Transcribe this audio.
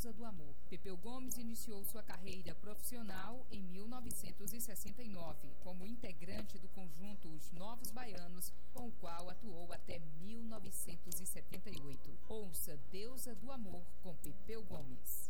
Deusa do Amor. Pepeu Gomes iniciou sua carreira profissional em 1969, como integrante do conjunto Os Novos Baianos, com o qual atuou até 1978. Ouça Deusa do Amor com Pepeu Gomes.